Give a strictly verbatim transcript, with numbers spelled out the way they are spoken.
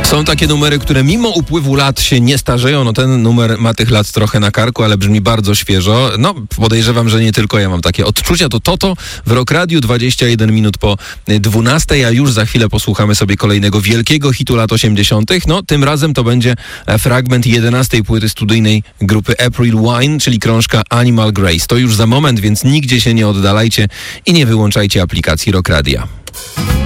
Są takie numery, które mimo upływu lat się nie starzeją. No ten numer ma tych lat trochę na karku, ale brzmi bardzo świeżo. No podejrzewam, że nie tylko ja mam takie odczucia. To Toto w Rock Radiu, dwadzieścia jeden minut po dwunastej, a już za chwilę posłuchamy sobie kolejnego wielkiego hitu lat osiemdziesiątych. No tym razem to będzie fragment jedenastej płyty studyjnej grupy April Wine, czyli krążka Animal Grace. To już za moment, więc nigdzie się nie oddalajcie i nie wyłączajcie aplikacji Rock Radia.